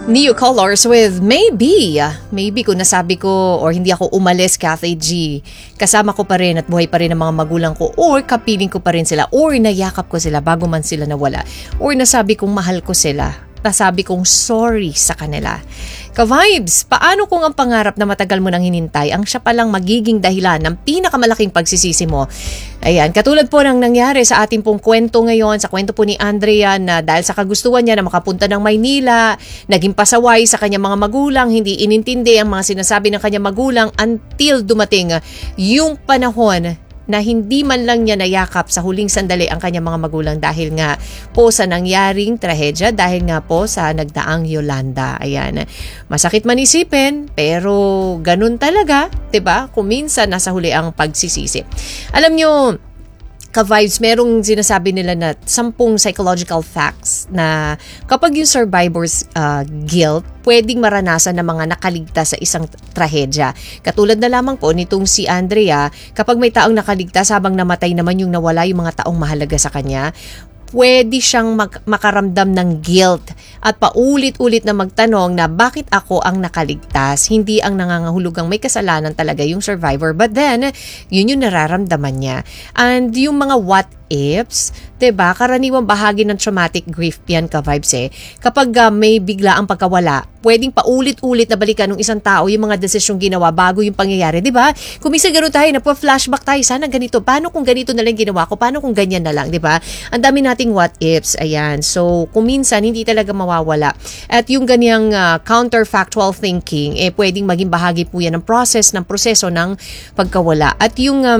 Neo Colors with Maybe. Maybe kung nasabi ko or hindi ako umalis, Kathy G. Kasama ko pa rin at buhay pa rin ang mga magulang ko or kapiling ko pa rin sila or nayakap ko sila bago man sila nawala or nasabi kong mahal ko sila. Nasabi kong sorry sa kanila. Ka-vibes, paano kung ang pangarap na matagal mo nang hinintay ang siya palang magiging dahilan ng pinakamalaking pagsisisi mo? Ayan, katulad po ng nangyari sa ating pong kwento ngayon, sa kwento po ni Andrea na dahil sa kagustuhan niya na makapunta ng Maynila, naging pasaway sa kanyang mga magulang, hindi inintindi ang mga sinasabi ng kanyang magulang until dumating yung panahon na hindi man lang niya nayakap sa huling sandali ang kanyang mga magulang dahil nga po sa nangyaring trahedya, dahil nga po sa nagdaang Yolanda. Ayan. Masakit man isipin, pero ganun talaga, 'di ba? Kung minsan nasa huli ang pagsisisi. Alam nyo, ka-vibes, merong sinasabi nila na 10 psychological facts na kapag yung survivor's guilt, pwedeng maranasan ng mga nakaligtas sa isang trahedya. Katulad na lamang po nitong si Andrea, kapag may taong nakaligtas habang namatay naman yung nawala yung mga taong mahalaga sa kanya, pwede siyang makaramdam ng guilt at paulit-ulit na magtanong na bakit ako ang nakaligtas, hindi ang nangangahulugang may kasalanan talaga yung survivor. But then, yun yung nararamdaman niya. And yung mga what ifs, 'di ba? Karaniwang bahagi ng traumatic grief yan, ka-vibes eh. Kapag may bigla ang pagkawala, pwedeng paulit-ulit na balikan ng isang tao yung mga desisyong ginawa bago yung pangyayari, 'di ba? Kung minsan ganoon tayo, flashback tayo, sana ganito, paano kung ganito na lang ginawa ko, paano kung ganyan na lang, 'di ba? Ang dami nating what ifs, ayan. So, kung minsan hindi talaga mawawala. At yung ganyang counterfactual thinking, pwedeng maging bahagi po yan ng proseso ng pagkawala. At yung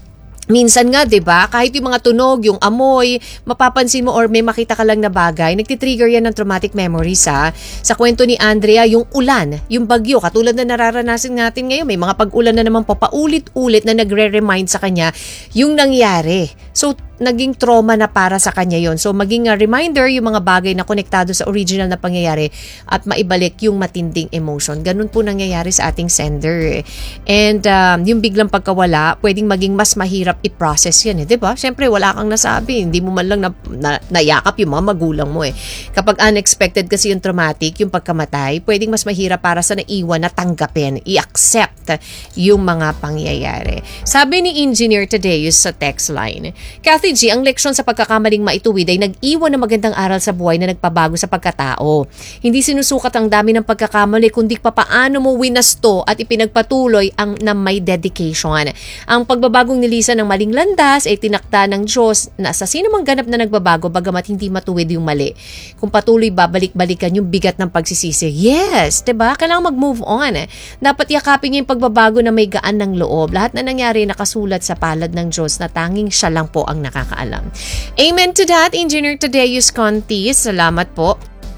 minsan nga, 'di ba, kahit yung mga tunog, yung amoy, mapapansin mo or may makita ka lang na bagay, nagti-trigger yan ng traumatic memories ha. Sa kwento ni Andrea, yung ulan, yung bagyo, katulad na nararanasan natin ngayon, may mga pag-ulan na naman paulit-ulit na nagre-remind sa kanya yung nangyari. So, naging trauma na para sa kanya yon. So, maging reminder yung mga bagay na konektado sa original na pangyayari at maibalik yung matinding emotion. Ganun po nangyayari sa ating sender. And yung biglang pagkawala, pwedeng maging mas mahirap i-process yan eh. Diba? Siyempre, wala kang nasabi. Hindi mo man lang nayakap yung mga magulang mo eh. Kapag unexpected kasi yung traumatic, yung pagkamatay, pwedeng mas mahirap para sa naiwan na tanggapin, i-accept yung mga pangyayari. Sabi ni Engineer Tadeus sa text line, Kathy G, ang leksyon sa pagkakamaling maituwid ay nag-iwan ng magandang aral sa buhay na nagpabago sa pagkatao. Hindi sinusukat ang dami ng pagkakamali, kundi paano mo winasto at ipinagpatuloy na may dedication. Ang pagbabagong nilisan ng maling landas ay tinakda ng Diyos na sa sinumang ganap na nagbabago bagamat hindi matuwid yung mali. Kung patuloy babalik-balikan yung bigat ng pagsisisi, yes, diba? Kailangan mag-move on. Dapat yakapin niya yung pagbabago na may gaan ng loob. Lahat na nangyari nakasulat sa palad ng Diyos na tanging siya lang po ang nakakaalam. Amen to that, Engineer Tadeus Conti. Salamat po.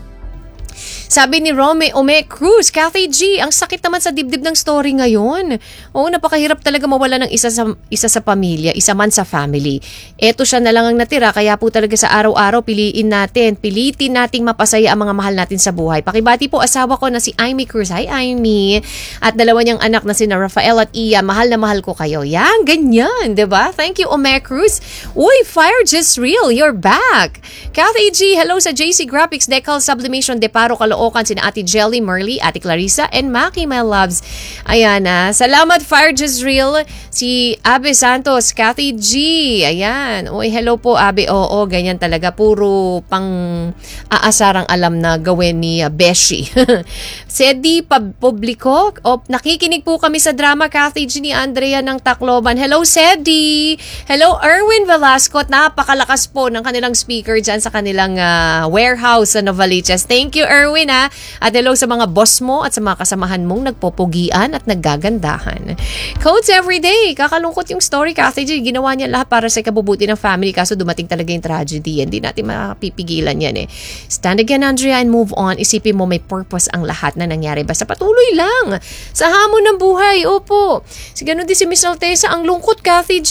Sabi ni Ome Cruz, Kathy G, ang sakit naman sa dibdib ng story ngayon. Oo, napakahirap talaga mawala ng isa sa pamilya, isa man sa family. Eto siya na lang ang natira, kaya po talaga sa araw-araw pilitin nating mapasaya ang mga mahal natin sa buhay. Pakibati po asawa ko na si Amy Cruz. Hi, Amy. At dalawa niyang anak na sina Rafael at Iya. Mahal na mahal ko kayo. Yan, ganyan, diba? Thank you, Ome Cruz. Uy, Fire Just Real, you're back. Kathy G, hello sa JC Graphics, Decal Sublimation, Deparo, Caloocan, sina Ate Jelly, Merly, Ate Clarissa, and Maki, my loves. Ayan na. Salamat, Fire Just Real. Si Abe Santos, Kathy G. Ayan. Uy, hello po, Abe. Oo, ganyan talaga. Puro pang aasarang alam na gawin ni Beshi. Sedi Publico. Nakikinig po kami sa drama, Kathy G ni Andrea ng Tacloban. Hello, Sedi. Hello, Erwin Velasco. Napakalakas po ng kanilang speaker dyan sa kanilang warehouse sa Novaliches. Thank you, Erwin, ha. At hello sa mga boss mo at sa mga kasamahan mong nagpopogian at naggagandahan. Codes everyday. Kakalungkot yung story, Kathy G. Ginawa niya lahat para sa ikabubuti ng family kaso dumating talaga yung tragedy. Hindi natin mapipigilan yan eh. Stand again, Andrea, and move on. Isipin mo may purpose ang lahat na nangyari. Basta patuloy lang sa hamon ng buhay. Opo. Si ganun din si Miss Altesa. Ang lungkot, Kathy G.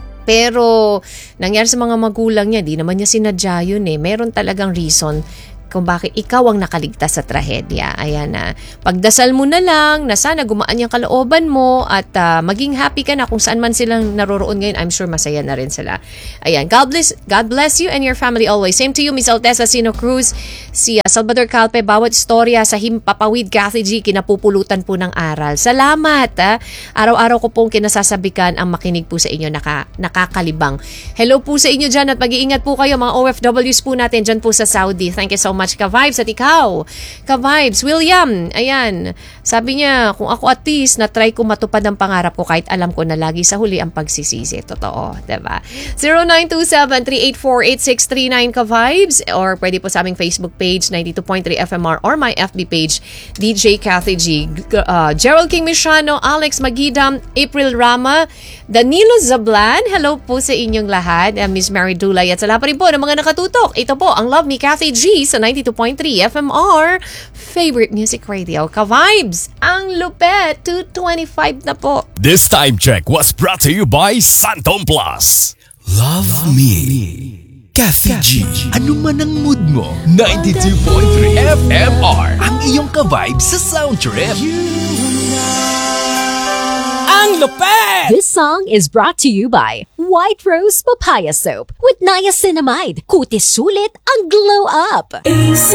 Pero nangyari sa mga magulang niya, di naman niya sinadya yun eh. Meron talagang reason kung bakit ikaw ang nakaligtas sa trahedya. Ayan na. Pagdasal mo na lang na sana gumaan yung kalooban mo at maging happy ka na kung saan man silang naroroon ngayon. I'm sure masaya na rin sila. Ayan. God bless you and your family always. Same to you, Miss Altesa Sino Cruz, si Salvador Calpe, bawat istorya sa Himpapawid Kathy G, kinapupulutan po ng aral. Salamat. Araw-araw ko pong kinasasabikan ang makinig po sa inyo, nakakalibang. Hello po sa inyo dyan at mag-iingat po kayo mga OFWs po natin dyan po sa Saudi. Thank you so much, Ka-Vibes. At ikaw, Ka-Vibes, William, ayan, sabi niya, kung ako at least na-try ko matupad ang pangarap ko kahit alam ko na lagi sa huli ang pagsisisi. Totoo, diba? 0927-384-8639 Ka-Vibes, or pwede po sa aming Facebook page 92.3 FMR or my FB page DJ Kathy G. Gerald King Mishano, Alex Magidam, April Rama, Danilo Zablan, hello po sa inyong lahat, Miss Mary Dulay, at sa lahat pa rin po ng mga nakatutok. Ito po ang Love Me Kathy G sa 92.3 FMR Favorite Music Radio. Ka-Vibes, ang lupet, 2:25 na po. This time check was brought to you by Santom Plus. Love me. Kathy G. Ano man ang mood mo, 92.3 FMR ang iyong ka-vibe sa sound trip. Ang lupet! This song is brought to you by White Rose Papaya Soap with niacinamide. Kutis sulit ang glow up.